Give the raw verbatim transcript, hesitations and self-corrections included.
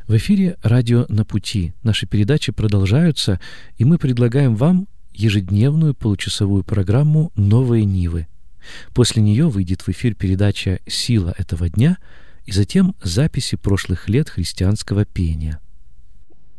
В эфире «Радио на пути». Наши передачи продолжаются, и мы предлагаем вам ежедневную получасовую программу «Новые Нивы». После нее выйдет в эфир передача «Сила этого дня» и затем записи прошлых лет христианского пения.